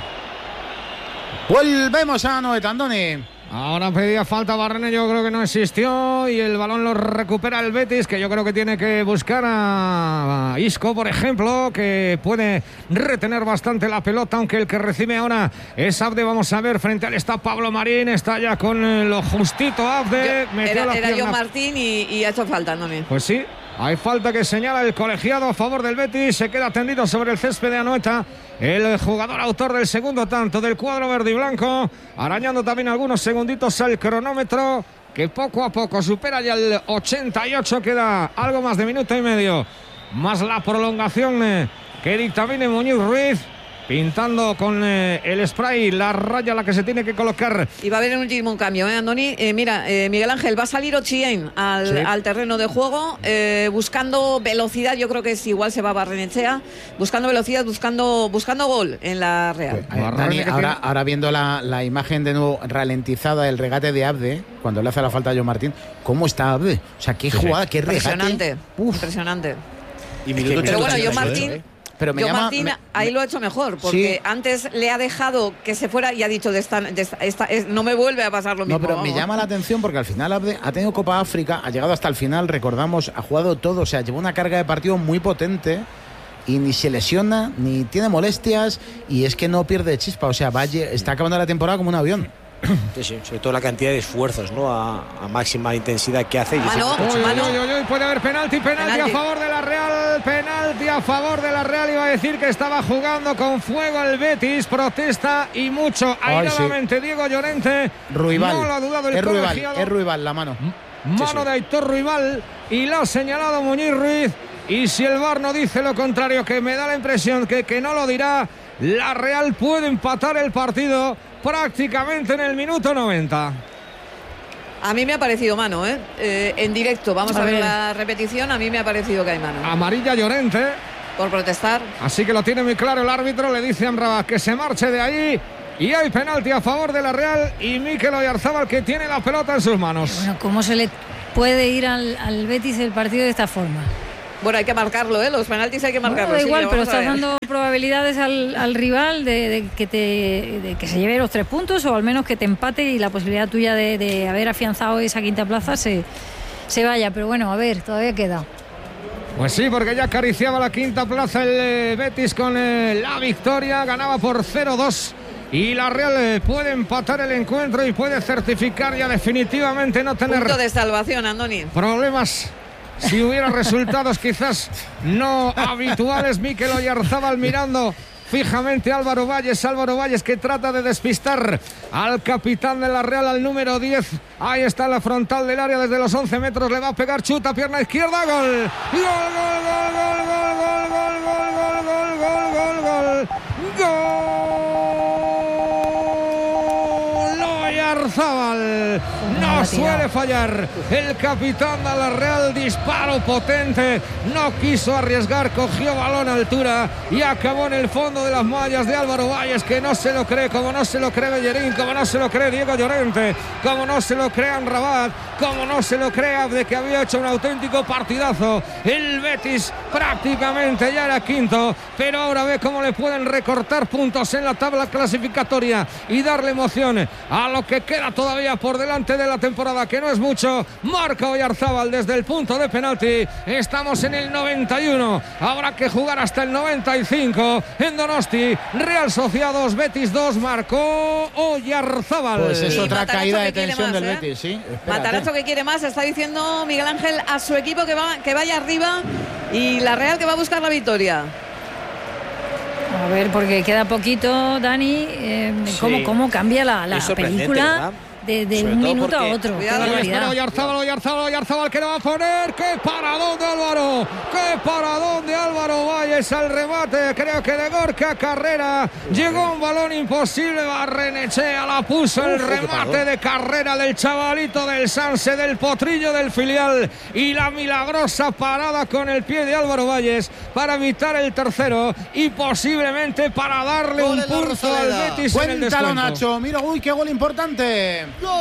Volvemos a Anoeta, Andoni. Ahora pedía falta Barrene, yo creo que no existió, y el balón lo recupera el Betis, que yo creo que tiene que buscar a Isco, por ejemplo, que puede retener bastante la pelota, aunque el que recibe ahora es Abde. Vamos a ver, frente al está Pablo Marín, está ya con lo justito Abde. Yo- metió era la era pierna. John Martín y, y ha hecho falta, Andoni. Pues sí, hay falta que señala el colegiado a favor del Betis. Se queda tendido sobre el césped de Anoeta el jugador autor del segundo tanto del cuadro verde y blanco, arañando también algunos segunditos al cronómetro, que poco a poco supera ya el ochenta y ocho. Queda algo más de minuto y medio, más la prolongación eh, que dictamine Muñiz Ruiz. pintando con eh, el spray la raya a la que se tiene que colocar. Y va a haber un último cambio, ¿eh, Andoni? Eh, mira, eh, Miguel Ángel, va a salir Ochien al, sí. al terreno de juego, eh, buscando velocidad. Yo creo que es igual se va a Barrenechea, buscando velocidad, buscando buscando gol en la Real. Pues, eh, Dani, ahora, ahora viendo la, la imagen de nuevo ralentizada, el regate de Abde, cuando le hace la falta a John Martín, ¿cómo está Abde? O sea, qué sí, jugada, sí. qué regate. Impresionante, Uf. impresionante. Y minuto pero bueno, John Martín... ¿eh? Pero me Yo llama, Martín me, ahí lo ha hecho mejor, porque sí. antes le ha dejado que se fuera y ha dicho de esta, de esta, esta es, no me vuelve a pasar lo mismo. No, pero vamos. me llama la atención porque al final Abde ha tenido Copa África, ha llegado hasta el final, recordamos, ha jugado todo, o sea, llevó una carga de partido muy potente y ni se lesiona, ni tiene molestias y es que no pierde chispa, o sea, va, está acabando la temporada como un avión. Sí, sí, sobre todo la cantidad de esfuerzos, ¿no? A, a máxima intensidad que hace. Y Mano, uy, mano. Uy, uy, uy, puede haber penalti, penalti, penalti a favor de la Real, penalti a favor de la Real. Iba a decir que estaba jugando con fuego el Betis, protesta y mucho. Airadamente sí. Diego Llorente. Ruibal. No lo ha dudado el es Ruibal, colegiado. es Ruibal la mano. Mano sí, sí. de Aitor Ruibal y lo ha señalado Muñiz Ruiz. Y si el V A R no dice lo contrario, que me da la impresión que, que no lo dirá, la Real puede empatar el partido prácticamente en el minuto noventa. A mí me ha parecido mano, ¿eh? Eh, en directo, vamos a, a ver, ver la repetición, a mí me ha parecido que hay mano. Amarilla Llorente. Por protestar. Así que lo tiene muy claro el árbitro, le dice a Amrabat que se marche de ahí. Y hay penalti a favor de la Real y Mikel Oyarzabal que tiene la pelota en sus manos. Bueno, ¿cómo se le puede ir al, al Betis el partido de esta forma? Bueno, hay que marcarlo, ¿eh? Los penaltis hay que marcarlos. No, da igual, sí, pero estás dando probabilidades al, al rival de, de, que te, de que se lleve los tres puntos o al menos que te empate y la posibilidad tuya de, de haber afianzado esa quinta plaza se, se vaya. Pero bueno, a ver, todavía queda. Pues sí, porque ya acariciaba la quinta plaza el eh, Betis con eh, la victoria, ganaba por cero dos. Y la Real eh, puede empatar el encuentro y puede certificar ya definitivamente no tener... Punto de salvación, Andoni. Problemas. Si hubiera resultados quizás no habituales. Mikel Oyarzabal mirando fijamente a Álvaro Valles. Álvaro Valles que trata de despistar al capitán de la Real, al número diez. Ahí está en la frontal del área desde los once metros. Le va a pegar, chuta, pierna izquierda, gol. Gol, gol, gol, gol, gol, gol, gol, gol, gol, gol, gol, gol. Gol. Oyarzabal. No suele fallar el capitán de la Real, disparo potente, no quiso arriesgar, cogió balón a altura y acabó en el fondo de las mallas de Álvaro Valles, que no se lo cree, como no se lo cree Bellerín, como no se lo cree Diego Llorente, como no se lo cree Amrabat, como no se lo crea de que había hecho un auténtico partidazo. El Betis prácticamente ya era quinto, pero ahora ve cómo le pueden recortar puntos en la tabla clasificatoria y darle emoción a lo que queda todavía por delante de la temporada, que no es mucho. Marca Oyarzabal desde el punto de penalti. Estamos en el noventa y uno, habrá que jugar hasta el noventa y cinco en Donosti. Real Sociedad dos, Betis dos, marcó Oyarzabal. Pues es Y otra caída de tensión más, del ¿eh? Betis, sí. Mataracho que quiere más, está diciendo Miguel Ángel a su equipo que, va, que vaya arriba, y la Real que va a buscar la victoria. A ver, porque queda poquito, Dani. Eh, sí. ¿cómo, ¿Cómo cambia la, la película? ¿Verdad? De, de un minuto a otro. Oyarzabal, Oyarzabal, Oyarzabal que lo va a poner. ¡Qué paradón de Álvaro! ¡Qué paradón de Álvaro Valles al remate! Creo que de Gorka Carrera. Llegó un balón imposible. Barrenechea la puso. El Uf, remate de Carrera del chavalito del Sanse, del potrillo del filial. Y la milagrosa parada con el pie de Álvaro Valles para evitar el tercero y posiblemente para darle gol un punto al Betis. Cuéntalo, en el descuento. Nacho. Mira, uy, qué gol importante. ¡Gol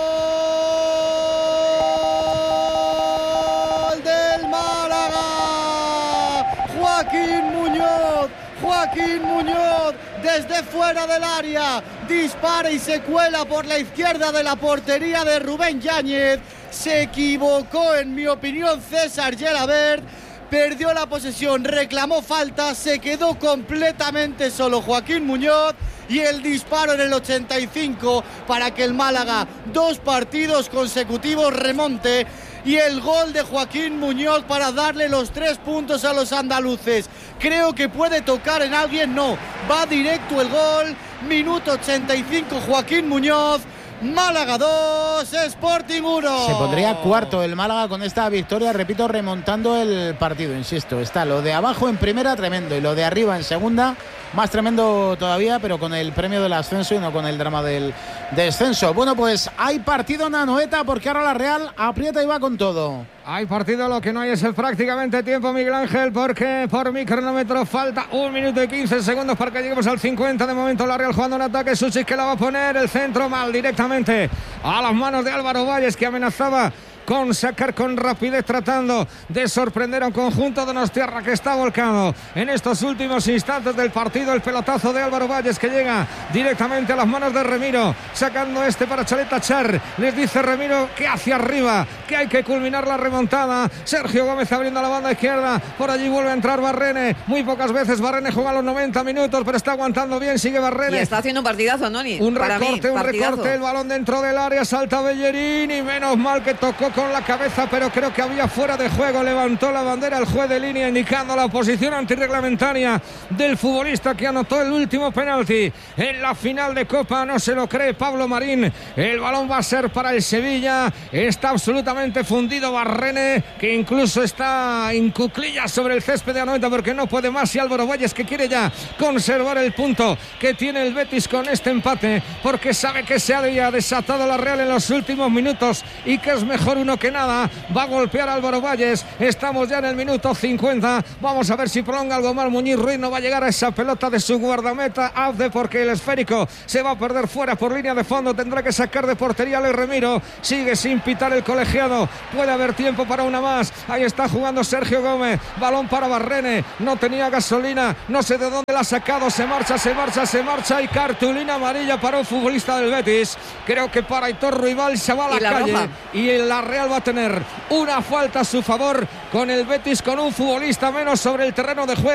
del Málaga! Joaquín Muñoz, Joaquín Muñoz desde fuera del área, dispara y se cuela por la izquierda de la portería de Rubén Yáñez. Se equivocó, en mi opinión, César Gelabert. Perdió la posesión, reclamó falta, se quedó completamente solo Joaquín Muñoz, y el disparo en el ochenta y cinco para que el Málaga dos partidos consecutivos remonte, y el gol de Joaquín Muñoz para darle los tres puntos a los andaluces. Creo que puede tocar en alguien, no, va directo el gol. Minuto ochenta y cinco, Joaquín Muñoz. Málaga dos, Sporting uno. Se pondría cuarto el Málaga con esta victoria, repito, remontando el partido, insisto. Está lo de abajo en primera, tremendo, y lo de arriba en segunda, más tremendo todavía, pero con el premio del ascenso y no con el drama del descenso. Bueno, pues hay partido en Anoeta porque ahora la Real aprieta y va con todo. Hay partido, lo que no hay es el prácticamente tiempo, Miguel Ángel, porque por mi cronómetro falta un minuto y quince segundos para que lleguemos al cincuenta. De momento la Real jugando un ataque, Suchik que la va a poner, el centro mal directamente a las manos de Álvaro Valles, que amenazaba con sacar con rapidez, tratando de sorprender a un conjunto de Donostiarra que está volcado en estos últimos instantes del partido. El pelotazo de Álvaro Valles que llega directamente a las manos de Remiro, sacando este para Chaleta Char. Les dice Remiro que hacia arriba, que hay que culminar la remontada. Sergio Gómez abriendo la banda izquierda, por allí vuelve a entrar Barrene. Muy pocas veces Barrene juega los noventa minutos, pero está aguantando bien, sigue Barrene. Y está haciendo un partidazo, Noni. Un Para recorte, mí, un partidazo. recorte, el balón dentro del área, salta Bellerín y menos mal que tocó con la cabeza, pero creo que había fuera de juego. Levantó la bandera el juez de línea indicando la posición antirreglamentaria del futbolista que anotó el último penalti en la final de Copa. No se lo cree Pablo Marín. El balón va a ser para el Sevilla. Está absolutamente fundido Barrene, que incluso está en cuclillas sobre el césped de Anoeta porque no puede más, y Álvaro Valles que quiere ya conservar el punto que tiene el Betis con este empate, porque sabe que se había desatado la Real en los últimos minutos y que es mejor uno que nada. Va a golpear Álvaro Valles. Estamos ya en el minuto cincuenta. Vamos a ver si prolonga algo más Muñiz Ruiz. No va a llegar a esa pelota de su guardameta Abde, porque el esférico se va a perder fuera por línea de fondo. Tendrá que sacar de portería Ale Remiro. Sigue sin pitar el colegiado. Puede haber tiempo para una más. Ahí está jugando Sergio Gómez. Balón para Barrene. No tenía gasolina. No sé de dónde la ha sacado. Se marcha, se marcha, se marcha. Y cartulina amarilla para un futbolista del Betis. Creo que para Aitor Ruibal se va a la, y la calle. roja. Y la Real va a tener una falta a su favor con el Betis, con un futbolista menos sobre el terreno de juego.